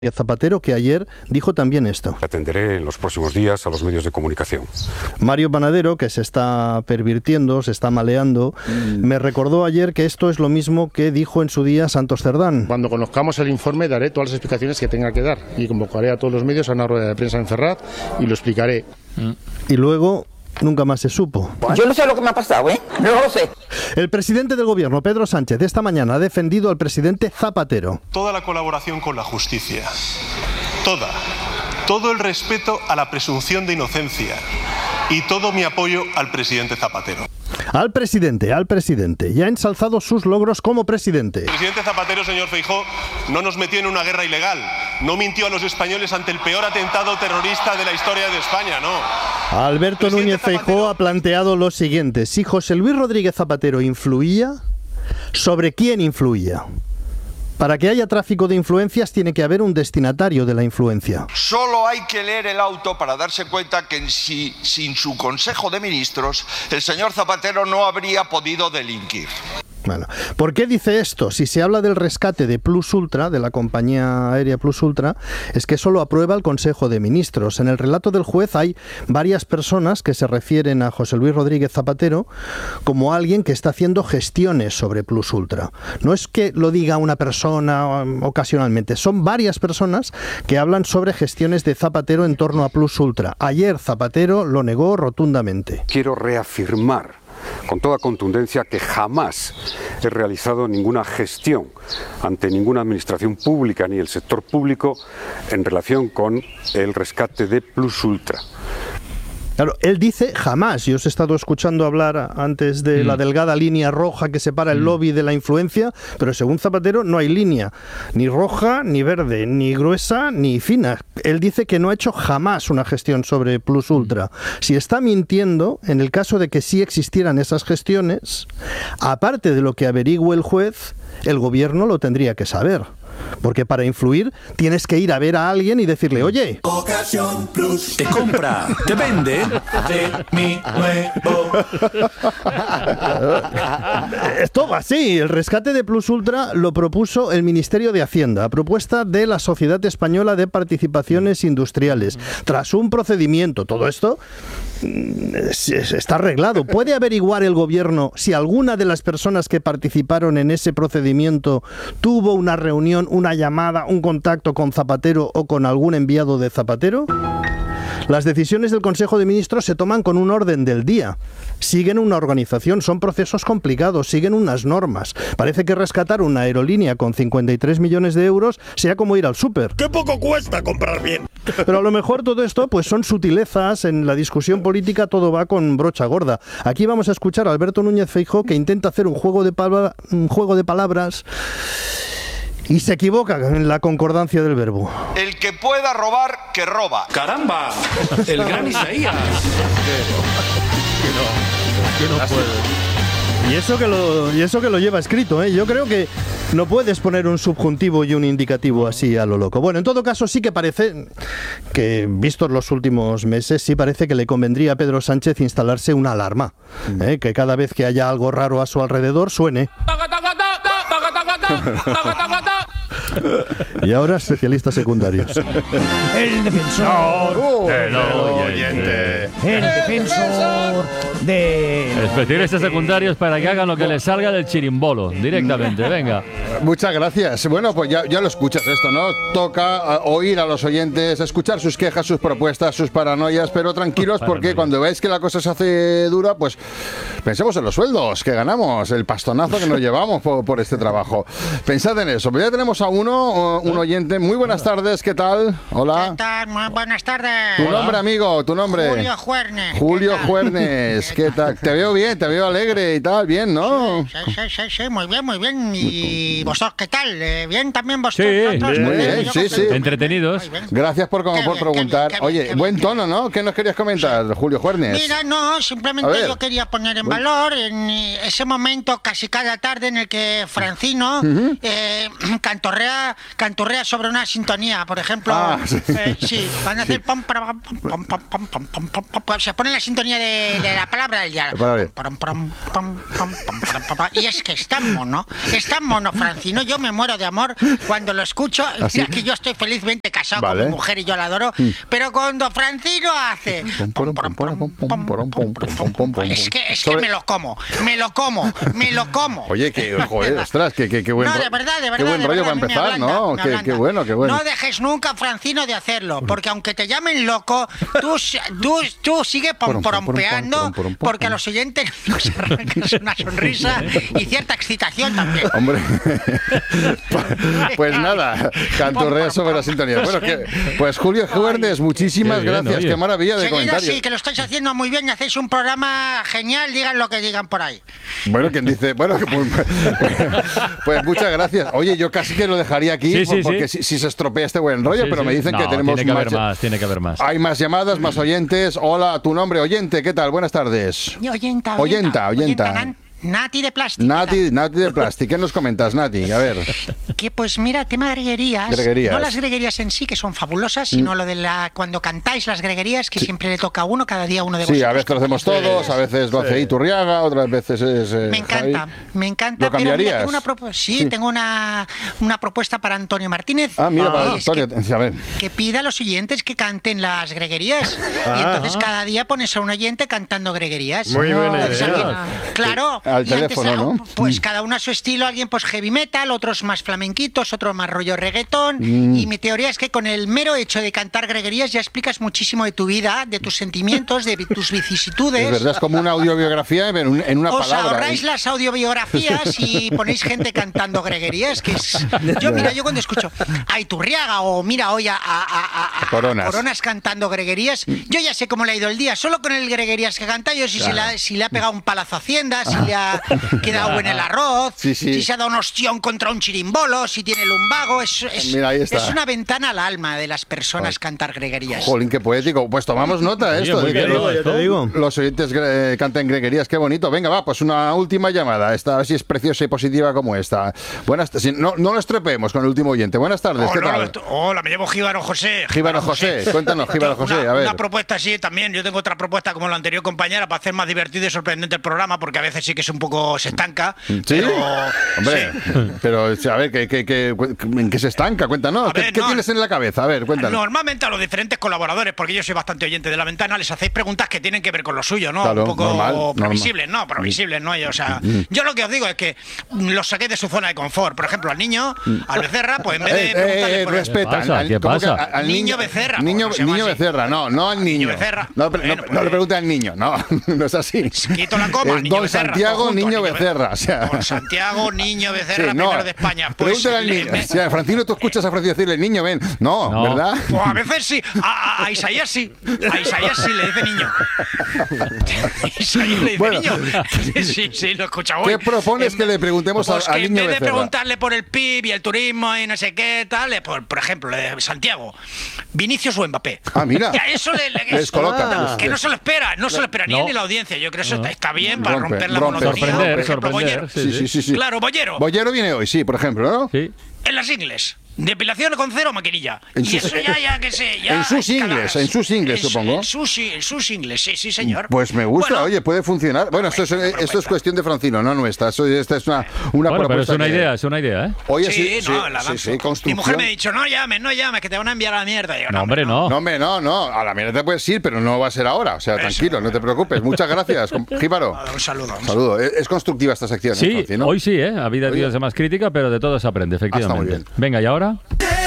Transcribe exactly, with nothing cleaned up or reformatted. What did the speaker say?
Zapatero, que ayer dijo también esto. Atenderé en los próximos días a los medios de comunicación. Mario Panadero, que se está pervirtiendo, se está maleando, mm. me recordó ayer que esto es lo mismo que dijo en su día Santos Cerdán. Cuando conozcamos el informe daré todas las explicaciones que tenga que dar y convocaré a todos los medios a una rueda de prensa en Ferraz y lo explicaré. Mm. Y luego nunca más se supo. Yo no sé lo que me ha pasado, ¿eh? No lo sé. El presidente del gobierno, Pedro Sánchez, esta mañana ha defendido al presidente Zapatero. Toda la colaboración con la justicia, toda, todo el respeto a la presunción de inocencia y todo mi apoyo al presidente Zapatero. Al presidente, al presidente, y ha ensalzado sus logros como presidente. El presidente Zapatero, señor Feijóo, no nos metió en una guerra ilegal, no mintió a los españoles ante el peor atentado terrorista de la historia de España, no. Alberto Núñez Feijóo ha planteado lo siguiente: si José Luis Rodríguez Zapatero influía, ¿sobre quién influía? Para que haya tráfico de influencias tiene que haber un destinatario de la influencia. Solo hay que leer el auto para darse cuenta que si, sin su Consejo de Ministros el señor Zapatero no habría podido delinquir. Bueno, ¿por qué dice esto? Si se habla del rescate de Plus Ultra, de la compañía aérea Plus Ultra, es que eso lo aprueba el Consejo de Ministros. En el relato del juez hay varias personas que se refieren a José Luis Rodríguez Zapatero como alguien que está haciendo gestiones sobre Plus Ultra. No es que lo diga una persona ocasionalmente, son varias personas que hablan sobre gestiones de Zapatero en torno a Plus Ultra. Ayer Zapatero lo negó rotundamente. Quiero reafirmar con toda contundencia que jamás he realizado ninguna gestión ante ninguna administración pública ni el sector público en relación con el rescate de Plus Ultra. Claro, él dice jamás. Yo os he estado escuchando hablar antes de mm. la delgada línea roja que separa el mm. lobby de la influencia, pero según Zapatero no hay línea, ni roja, ni verde, ni gruesa, ni fina. Él dice que no ha hecho jamás una gestión sobre Plus Ultra. Si está mintiendo, en el caso de que sí existieran esas gestiones, aparte de lo que averigüe el juez, el gobierno lo tendría que saber. Porque para influir tienes que ir a ver a alguien y decirle, oye, Ocasión Plus te compra, te vende de mi nuevo. Esto va así. El rescate de Plus Ultra lo propuso el Ministerio de Hacienda, a propuesta de la Sociedad Española de Participaciones Industriales. Tras un procedimiento, todo esto está arreglado. ¿Puede averiguar el gobierno si alguna de las personas que participaron en ese procedimiento tuvo una reunión, una llamada, un contacto con Zapatero o con algún enviado de Zapatero? Las decisiones del Consejo de Ministros se toman con un orden del día. Siguen una organización, son procesos complicados, siguen unas normas. Parece que rescatar una aerolínea con cincuenta y tres millones de euros sea como ir al súper. ¡Qué poco cuesta comprar bien! Pero a lo mejor todo esto pues son sutilezas. En la discusión política todo va con brocha gorda. Aquí vamos a escuchar a Alberto Núñez Feijóo, que intenta hacer un juego de, palabra, un juego de palabras y se equivoca en la concordancia del verbo. El que pueda robar, que roba. ¡Caramba! El gran Isaías. Que no, que no puede. Y eso que lo, y eso que lo lleva escrito, ¿eh? Yo creo que no puedes poner un subjuntivo y un indicativo así a lo loco. Bueno, en todo caso sí que parece que, vistos los últimos meses, sí parece que le convendría a Pedro Sánchez instalarse una alarma, ¿eh? Que cada vez que haya algo raro a su alrededor suene. Y ahora especialistas secundarios. El defensor oh, del oyente. El defensor de... Especialistas secundarios para que hagan lo que les salga del chirimbolo, directamente, venga. Muchas gracias. Bueno, pues ya, ya lo escuchas esto, ¿no? Toca uh, oír a los oyentes, escuchar sus quejas, sus propuestas, sus paranoias, pero tranquilos porque cuando veáis que la cosa se hace dura, pues pensemos en los sueldos que ganamos, el pastonazo que nos llevamos por, por este trabajo. Pensad en eso. Pero ya tenemos a uno, un oyente. Muy buenas tardes, ¿qué tal? Hola. ¿Qué tal? Muy buenas tardes. Tu nombre, amigo, tu nombre. Julio Juernes. Julio Juernes, ¿qué tal? Te veo bien, te veo alegre y tal, bien, ¿no? Sí, sí, sí, sí, muy bien, muy bien. ¿Y vosotros qué tal? ¿Bien también vosotros? Sí, bien. Muy bien, sí, sí. Entretenidos. Gracias por, por bien, preguntar. Qué bien, qué bien, Oye, qué buen bien. tono, ¿no? ¿Qué nos querías comentar, sí. Julio Juernes? Mira, no, simplemente yo quería poner en valor en ese momento casi cada tarde en el que Francino uh-huh. eh, cantorrea canturrea, canturrea sobre una sintonía, por ejemplo. Ah, sí. Eh, sí, van a hacer pam, pam, pam, pam, pam, pam, pam, pam, pam, pam, se pone la sintonía de, de la palabra del día. Vale. Pam, pam, pam, pam, pam, pam, pam, pam. Y es que es tan mono, es tan mono, Francino. Yo me muero de amor cuando lo escucho. ¿Así? Mira que yo estoy felizmente casado Vale. con mi mujer y yo la adoro, Mm. pero cuando Francino hace... Es que, es que Sobre- me lo como, me lo como, me lo como. Oye, que, joder, ostras, que, que, que buen No, ro- de verdad, de verdad. Qué buen de rollo verdad, para a mí me empezar, ablanda, ¿no? me Qué, ablanda. qué bueno, qué bueno. No dejes nunca, Francino, de hacerlo, porque aunque te llamen loco, tú, tú, tú sigue pomporompeando, porque a los oyentes nos arrancas una sonrisa y cierta excitación también. Hombre, pues nada, canturrea sobre la sintonía. Bueno, que, pues Julio Juernes, muchísimas Qué bien, gracias, oye. qué maravilla de Seguido comentarios. sí, que lo estáis haciendo muy bien y hacéis un programa genial, digan lo que digan por ahí. Bueno, quien dice, bueno, que pues, pues muchas gracias. Oye, yo casi que lo dejaría aquí, Sí, sí, porque sí. si, si se estropea este buen rollo, Sí, pero sí. me dicen No, que tenemos tiene que haber ll- más, tiene que haber más. Hay más llamadas, más oyentes. Hola, tu nombre, oyente, ¿qué tal? Buenas tardes. Oyenta, Oyenta, oyenta. Nan- Nati de plástico. Nati, Nati de Plastic, ¿qué nos comentas, Nati? A ver. Que pues mira, tema de greguerías, Greguerías. no las greguerías en sí, que son fabulosas, sino lo de la cuando cantáis las greguerías, que siempre le toca a uno, cada día uno de Sí, vosotros. a veces lo hacemos todos, a veces lo hace Iturriaga, otras veces es eh, Me encanta, Javi. me encanta. ¿Lo pero mira, cambiarías? tengo una propu- sí, Sí. tengo una, una propuesta para Antonio Martínez. Ah, mira, para Y es Antonio, a ver. que, que pida a los oyentes que canten las greguerías. Ah. y entonces cada día pones a un oyente cantando greguerías. Muy buena Entonces, idea. alguien- Claro. Al y antes, teléfono, ¿no? Pues Mm. cada uno a su estilo, alguien pues heavy metal, otros más flamenquitos, otros más rollo reggaetón. Mm. Y mi teoría es que con el mero hecho de cantar greguerías ya explicas muchísimo de tu vida, de tus sentimientos, de tus vicisitudes. Es verdad, es como una audiobiografía en, un- en una Os palabra. ahorráis las audiobiografías y ponéis gente cantando greguerías, que es... Yo, mira, yo cuando escucho a Iturriaga o mira hoy a, a- a- a- a Coronas. Coronas cantando greguerías, yo ya sé cómo le ha ido el día, solo con el greguerías que canta yo, si, se le ha, si le ha pegado un palazo a Hacienda, si le ha quedado en el arroz, Sí, sí. si se ha dado un ostión contra un chirimbolo, si tiene lumbago, es, es, Mira, ahí está. es una ventana al alma de las personas cantar greguerías. Jolín, qué poético. Pues tomamos nota de Oye, esto. muy de que bien, los, ya te digo. los oyentes gre- canten greguerías, qué bonito. Venga, va, pues una última llamada. Esta, a ver si es preciosa y positiva como esta. Buenas si, no, no lo estropeemos con el último oyente. Buenas tardes, ¿qué Hola, tal? no, hola, me llamo Jíbaro José. Jíbaro José, cuéntanos, Jíbaro José, Una, a ver. una propuesta así también. Yo tengo otra propuesta como la anterior compañera para hacer más divertido y sorprendente el programa, porque a veces sí que es un poco se estanca. ¿Sí? Pero, Hombre, pero a ver, ¿qué, qué, qué, ¿en qué se estanca? Cuéntanos. A ¿Qué, ver, qué no. tienes en la cabeza? A ver, cuéntanos. Normalmente a los diferentes colaboradores, porque yo soy bastante oyente de La Ventana, les hacéis preguntas que tienen que ver con lo suyo, ¿no? Claro, un poco normal, normal. previsibles, ¿no? Previsibles, ¿no? Y, o sea, Mm. yo lo que os digo es que los saqué de su zona de confort. Por ejemplo, al niño, al Becerra, pues en vez de Eh, preguntarle eh, eh, por- respeta. ¿Qué pasa? al- ¿Qué ¿cómo que pasa? al Niño Becerra, Niño, pues, se llama niño así. Becerra, no, no al niño. Becerra. No, pre- Bueno, no, pues- no le pregunte al niño, no, no es así. Quito la coma, Es niño Don Becerra, Santiago, todo junto, niño niño Becerra. O sea, Don Santiago, niño Becerra, sí, no, primero de España. Pues, pregúntale al le- niño. me- Si a Francino tú escuchas a Francino decirle, niño, ven. No, No. ¿verdad? Pues a veces sí, a, a- a Isaías sí, a Isaías sí le dice niño. Isaías le dice Bueno. niño. Sí, sí, lo he escuchado ¿Qué hoy. propones En- que le preguntemos pues al que niño en vez de Becerra? preguntarle por el P I B y el turismo y no sé qué tal, le- por, por ejemplo, le- Santiago, Vinicius o Mbappé. Ah, mira. Y a eso le, le- Les coloca. que no se lo espera, no se lo espera ni No. él ni la audiencia. Yo creo que eso No. está, está bien para Rompe, romper la rompe. monotonía. Sorprender, Por ejemplo, sorprender, Bollero. sí, Sí, sí, sí, sí. Claro, Bollero. Bollero viene hoy, sí, por ejemplo, ¿no? Sí. En las ingles. Depilación con cero maquinilla. En y sus- eso ya, ya que sé. Ya en sus escalas. ingles, en sus ingles, En su- supongo. En sus, en sus ingles, sí, sí, señor. Pues me gusta, Bueno, oye, puede funcionar. Bueno, esto es, esto es cuestión de Francino, no nuestra. Eso, esta es una, una Bueno, pero es propuesta una que- idea, es una idea, ¿eh? Oye, sí, sí, no, sí, la sí, lanzo. sí, Mi construcción. mujer me ha dicho, no llames, no llames, que te van a enviar a la mierda. Y yo, No, hombre, no. No, hombre, no, no. A la mierda te puedes ir, pero no va a ser ahora. O sea, Eso. tranquilo, no te preocupes. Muchas gracias, com- Jíbaro. Un saludo. un Saludo. Es, es constructiva esta sección, ¿eh, Sí, Francino? hoy sí, ¿eh? Ha habido días de más crítica, pero de todo se aprende, efectivamente. bien. Venga, ¿y ahora?